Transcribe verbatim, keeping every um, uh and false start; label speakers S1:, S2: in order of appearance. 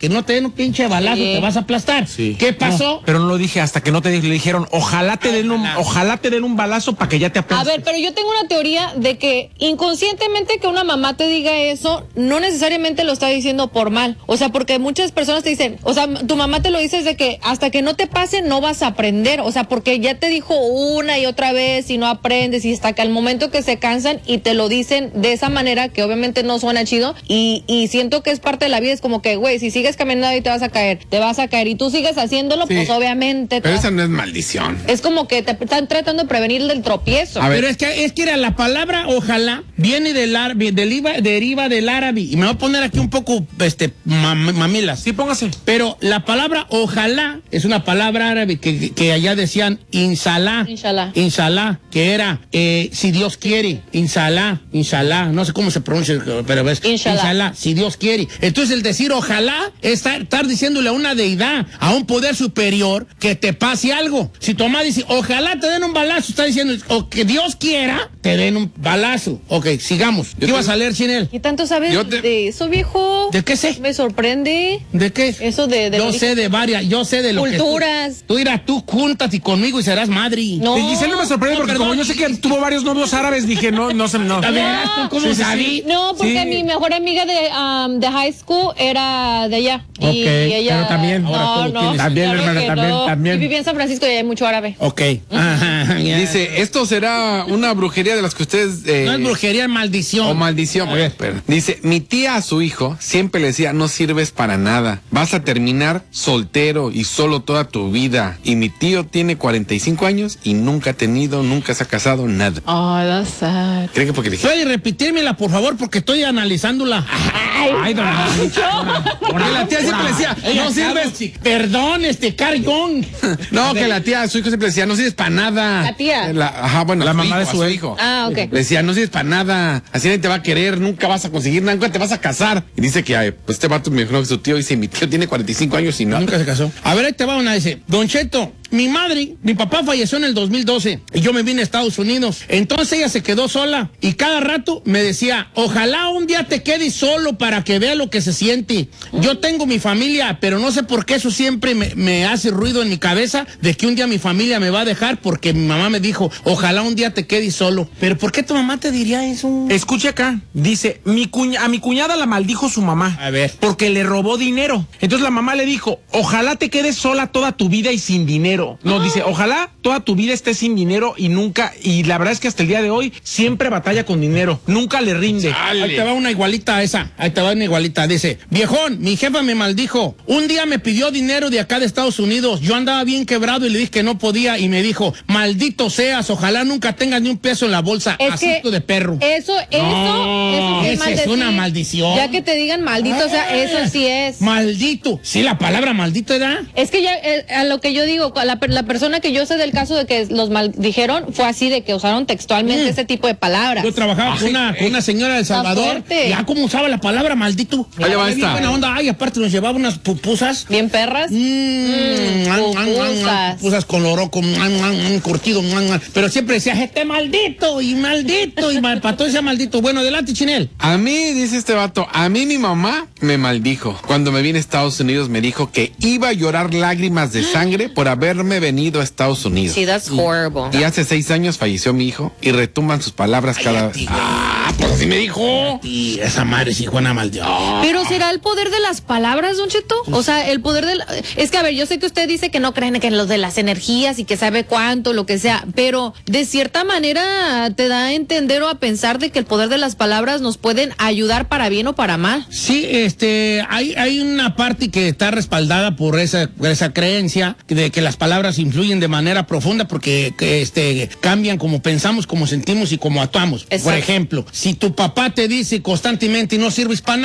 S1: que no te den un pinche balazo, sí. te vas a aplastar. Sí. ¿Qué pasó?
S2: No, pero no lo dije hasta que no te le dijeron, ojalá te den un, ojalá te den un balazo para que ya te aplastes.
S3: A ver, pero yo tengo una teoría de que inconscientemente que una mamá te diga eso, no necesariamente lo está diciendo por mal. O sea, porque muchas personas te dicen, o sea, tu mamá te lo dice de que hasta que no te pase no vas a aprender. O sea, porque ya te dijo una y otra vez y no aprendes, y hasta que al momento que se cansan y te lo dicen de esa manera que obviamente no suena chido, y, y siento que es parte de la vida. Es como que, güey, si sigues caminando y te vas a caer, te vas a caer y tú sigues haciéndolo, sí. pues obviamente.
S4: Pero esa no es maldición.
S3: Es como que te están tratando de prevenir del tropiezo.
S1: A ver, pero es que, es que era la palabra ojalá viene del árabe, deriva, deriva del árabe, y me voy a poner aquí un poco este mam, mamilas.
S2: Sí, póngase.
S1: Pero la palabra ojalá es una palabra árabe que, que allá decían inshallah.
S3: Inshallah.
S1: Inshallah, que era eh, si Dios quiere. Inshallah, inshallah, no sé cómo se pronuncia, pero ves.
S3: Inshallah.
S1: Inshallah, si Dios quiere. Entonces el decir ojalá es estar, estar diciéndole a una deidad, a un poder superior, que te pase algo. Si tu mamá dice ojalá te den un balazo, está diciendo o que Dios quiera te den un balazo. Ok, sigamos. ¿Qué ibas a leer, Chinel?
S3: ¿Qué tanto sabes
S4: te...
S3: de eso, viejo?
S1: ¿De qué sé?
S3: Me sorprende.
S1: ¿De qué?
S3: Eso de... de
S1: yo sé de varias, yo sé de lo
S3: culturas.
S1: que... Tú, tú irás, tú júntate conmigo y serás madre.
S3: No.
S2: Y Giselle no me sorprende no, porque perdón. como yo sé que tuvo varios novios árabes, dije, no, no sé, no.
S1: A ver, ¿tú cómo
S2: sí,
S1: sabí?
S2: Sí, sí.
S3: No, porque
S2: sí.
S3: mi mejor amiga de, um, de high school era de allá.
S2: Ok,
S3: y ella,
S2: pero también.
S3: No,
S2: ahora
S3: no,
S2: también,
S3: claro
S2: hermana, también,
S3: no.
S2: también.
S3: Y viví en San Francisco y hay mucho árabe.
S1: Ok. Ajá, yeah.
S4: Dice, esto será una brujería de las que ustedes... Eh,
S1: no es brujería, es maldición.
S4: O maldición. Oye, pero, dice, mi tía a su hijo siempre le decía, no sirves para nada. Vas a terminar soltero y solo toda tu vida. Y mi tío tiene cuarenta y cinco años y nunca ha tenido, nunca se ha casado, nada.
S3: Oh, that's sad.
S4: ¿Creen que porque dije?
S1: ¿Puede repetírmela, por favor? Porque estoy analizándola.
S3: Ay,
S1: Ay, don
S4: Porque la tía siempre le decía, no sirves.
S1: Perdón, este Carrión.
S4: No, que la tía a su hijo siempre le decía, no sirves para nada.
S3: La tía.
S4: La, ajá, bueno,
S2: la
S4: su
S2: mamá
S4: hijo,
S2: de su
S4: a
S2: hijo.
S3: Ah, ok.
S4: Le decía, no sirves para nada. Así nadie te va a querer, nunca vas a conseguir nada, nunca te vas a casar. Y dice que, ay, pues este vato me dijo que su tío, dice, mi tío tiene cuarenta y cinco años y no.
S1: Nunca se casó. A ver, ahí te va una, dice, Don Cheto, mi madre, mi papá falleció en el dos mil doce y yo me vine a Estados Unidos. Entonces ella se quedó sola y cada rato me decía, ojalá un día te quedes solo para que vea lo que se siente. Yo tengo mi familia, pero no sé por qué eso siempre me, me hace ruido en mi cabeza de que un día mi familia me va a dejar porque mi mamá me dijo, ojalá un día te quedes solo. Pero ¿por qué tu mamá te diría eso?
S2: Escuche acá, dice, mi cuña, a mi cuñada la maldijo su mamá.
S1: A ver.
S2: Porque le robó dinero. Entonces la mamá le dijo, ojalá te quedes sola toda tu vida y sin dinero. No, dice, ojalá toda tu vida estés sin dinero y nunca, y la verdad es que hasta el día de hoy siempre batalla con dinero, nunca le rinde.
S1: Dale. Ahí te va una igualita a esa, ahí te va una igualita, dice, viejón, mi jefa me maldijo, un día me pidió dinero de acá de Estados Unidos, yo andaba bien quebrado y le dije que no podía y me dijo, maldito seas, ojalá nunca tengas ni un peso en la bolsa,
S3: es
S1: asito de perro.
S3: Eso, eso,
S1: no,
S3: eso
S1: esa es una maldición.
S3: Ya que te digan maldito, o sea, eso sí es.
S1: Maldito, sí, la palabra maldito era.
S3: Es que ya, eh, a lo que yo digo, la, la persona que yo sé del caso de que los maldijeron fue así, de que usaron textualmente mm. ese tipo de palabras.
S1: Yo trabajaba
S3: Ay,
S1: con, una, con una señora de El Salvador, ya como usaba la palabra maldito.
S4: Ahí va esta.
S1: Buena onda, ay, aparte nos llevaba unas pupusas.
S3: Bien perras.
S1: Mm, mm, pupusas. Pupusas con loroco, mm, curtido, mm, pero siempre decía, este maldito y maldito y mal, para todo ese maldito. Bueno, adelante, Chinel.
S4: A mí, dice este vato, a mí mi mamá me maldijo. Cuando me vine a Estados Unidos me dijo que iba a llorar lágrimas de sangre por haberme venido a Estados Unidos.
S3: Sí, that's horrible.
S4: Y hace seis años falleció mi hijo y retumban sus palabras cada vez.
S1: Ah, pues así me dijo. Y esa madre sí fue una maldición.
S3: Pero ¿será el poder de las palabras, Don Cheto? O sea, el poder de la... Es que, a ver, yo sé que usted dice que no creen que en lo de las energías y que sabe cuánto, lo que sea, pero de cierta manera te da a entender o a pensar de que el poder de las palabras nos pueden ayudar para bien o para mal.
S1: Sí, este, hay, hay una parte que está respaldada por esa, por esa creencia de que las palabras influyen de manera profunda porque que, este, cambian como pensamos, como sentimos y como actuamos.
S3: Exacto.
S1: Por ejemplo, si tu papá te dice constantemente no sirves para nada,